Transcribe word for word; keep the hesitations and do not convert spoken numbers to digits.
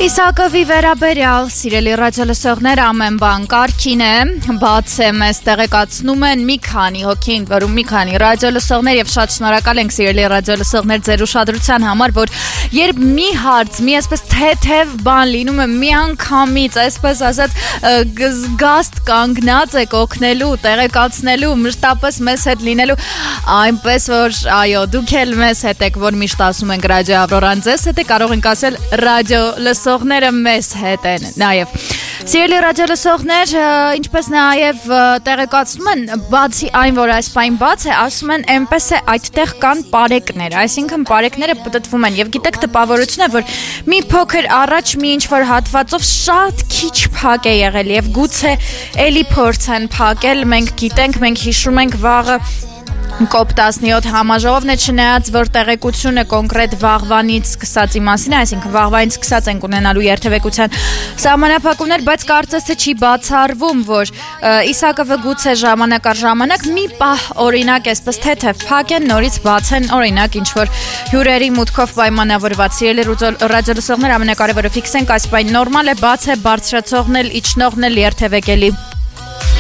Իսակովի վերաբերյալ, սիրելի ռադիոլսողներ, ամեն բան կարգին է, բաց է, մեզ տեղեկացնում են մի քանի հոգին, որում մի քանի ռադիոլսողներ եւ շատ շնորհակալ ենք սիրելի ռադիոլսողներ ձեր ուշադրության համար, որ երբ մի հարց, մի այսպես թեթև բան լինում է մի անգամից, այսպես ասած, զգաստ կանգնած եք օգնելու, տեղեկացնելու, մշտապես մեզ հետ լինելու, այնպես որ այո, դուք էլ մեզ հետ եք, որ միշտ ասում ենք ռադիո Ավրորան ձեզ հետ է, կարող ենք ասել ռադիոլսողները մեզ հետ են, նաև սիրելի ռադիոլսողներ, ինչպես նաև տեղեկացնում են, բացի այն, որ այս բան բաց է, ասում են, այնպես է այդտեղ կան պարեկներ, այսինքն պարեկները պտտվում են եւ գիտեք տպավորություն է, որ մի փոքր առաջ մի ինչ-որ հատվածով շատ քիչ փակ է եղել եւ գուցե էլի փորձեն փակել, մենք գիտենք, մենք հիշում ենք վաղը կոպ տասնյոթ համաժողովն է, չնայած որ տեղեկությունը կոնկրետ վաղվանից սկսած իմասին է, այսինքն վաղվանից սկսած ենք ունենալու երթևեկության սահմանափակումներ, բայց կարծես թե չի բացառվում, որ Իսակովը գուցե ժամանակ առ ժամանակ մի պահ օրինակ այսպես թեթև փակեն, նորից բացեն, օրինակ ինչ որ հյուրերի մուտքով պայմանավորված սիրելի ռադիոլսողներ, ամենակարևորը ֆիքսենք այս բան նորմալ է, բաց է, բարձրացողն էլ, իջնողն էլ երթևեկելի